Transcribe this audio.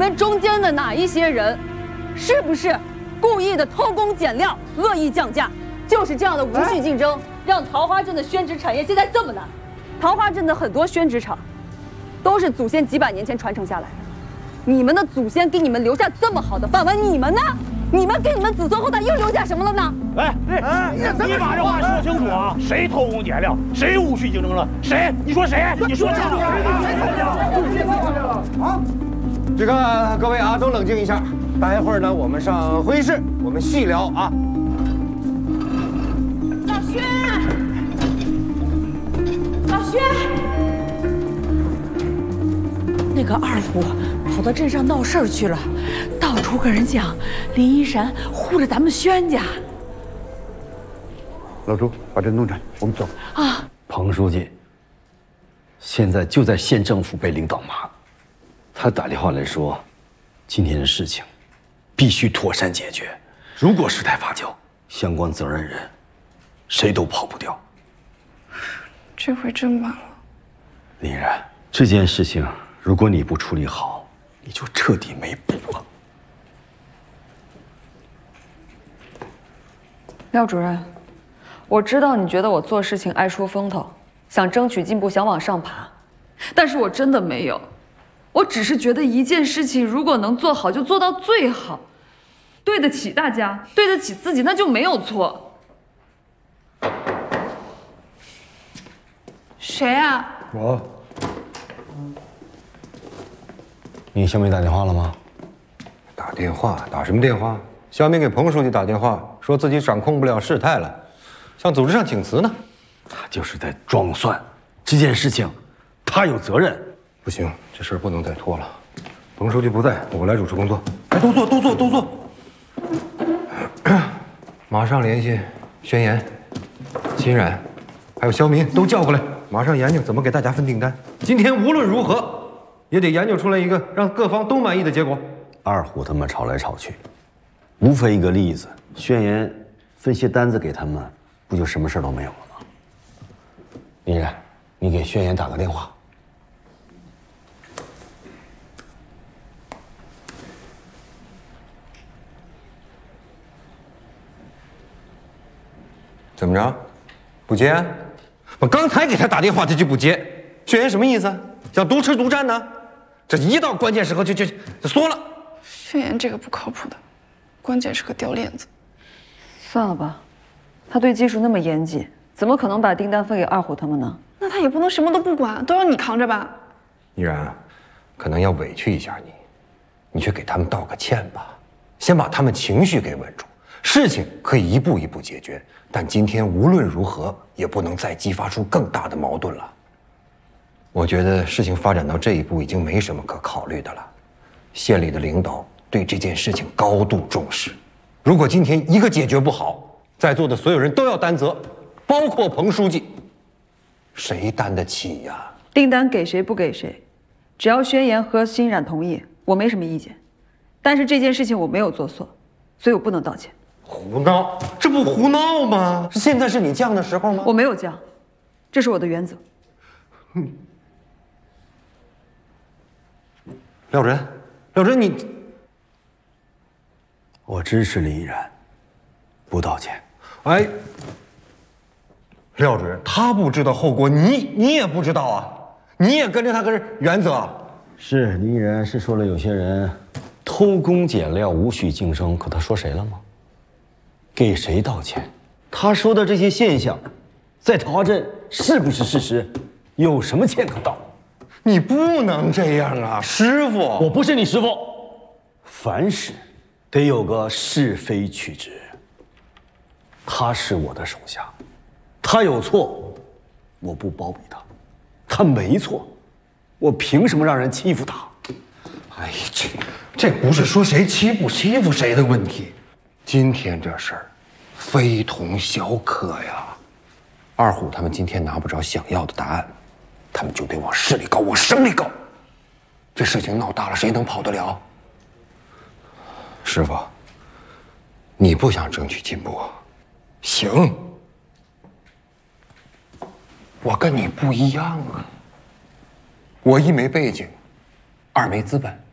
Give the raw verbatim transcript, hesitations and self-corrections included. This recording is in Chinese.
们中间的哪一些人，是不是故意的偷工减料、恶意降价？就是这样的无序竞争，让桃花镇的宣纸产业现在这么难。桃花镇的很多宣纸厂，都是祖先几百年前传承下来的。你们的祖先给你们留下这么好的饭碗，你们呢？你们给你们子孙后代又留下什么了呢？ 哎哎，你把这话说清楚啊！谁偷工减料？谁无序竞争了？谁？你说谁？你说清楚！ 啊！这个各位啊，都冷静一下。待会儿呢，我们上会议室，我们细聊啊。 老薛，老薛，那个二虎跑到镇上闹事儿去了，到处跟人讲林一山护着咱们宣家。 老朱，把这弄着，我们走。 啊， 彭书记现在就在县政府被领导骂，他打电话来说，今天的事情必须妥善解决。如果事态发酵，相关责任人谁都跑不掉。 这回真完了。 林然，这件事情如果你不处理好，你就彻底没补了。 廖主任，我知道你觉得我做事情爱出风头，想争取进步，想往上爬，但是我真的没有。我只是觉得一件事情如果能做好，就做到最好，对得起大家，对得起自己，那就没有错。 谁啊？ 我。 你小敏打电话了吗？ 打电话？打什么电话？小敏给彭书记打电话，说自己掌控不了事态了，向组织上请辞呢。 他就是在装蒜，这件事情他有责任。 不行，这事儿不能再拖了。彭书记不在，我来主持工作。哎，都坐，都坐，都坐。马上联系宣言、秦冉，还有肖明，都叫过来，马上研究怎么给大家分订单。今天无论如何，也得研究出来一个让各方都满意的结果。 二虎他们吵来吵去，无非一个例子，宣言分些单子给他们，不就什么事都没有了吗？林然，你给宣言打个电话。 怎么着？不接？我刚才给他打电话，他就不接。宣言什么意思？想独吃独占呢？这一到关键时候就就就缩了。 宣言这个不靠谱的，关键时刻掉链子。 算了吧，他对技术那么严谨，怎么可能把订单分给二虎他们呢？ 那他也不能什么都不管，都让你扛着吧。 依然，可能要委屈一下你，你去给他们道个歉吧，先把他们情绪给稳住。事情可以一步一步解决，但今天无论如何也不能再激发出更大的矛盾了。我觉得事情发展到这一步已经没什么可考虑的了。县里的领导对这件事情高度重视，如果今天一个解决不好，在座的所有人都要担责，包括彭书记，谁担得起呀？ 订单给谁不给谁，只要宣言和欣冉同意，我没什么意见。但是这件事情我没有做错，所以我不能道歉。 胡闹，这不胡闹吗？现在是你犟的时候吗？ 我没有犟，这是我的原则。 嗯，廖主任，廖主任，你， 我支持林依然，不道歉。 哎，廖主任，他不知道后果，你你也不知道啊，你也跟着他跟着原则。 是林依然是说了有些人偷工减料、无序竞争，可他说谁了吗？给谁道歉？他说的这些现象，在桃花镇是不是事实？有什么歉可道？ 你不能这样啊，师傅！ 我不是你师傅。凡事得有个是非曲直。他是我的手下，他有错，我不包庇他；他没错，我凭什么让人欺负他？ 哎，这这不是说谁欺负欺负谁的问题。今天这事儿非同小可呀！二虎他们今天拿不着想要的答案，他们就得往市里告，往省里告。这事情闹大了，谁能跑得了？师傅，你不想争取进步？行，我跟你不一样啊。我一没背景，二没资本，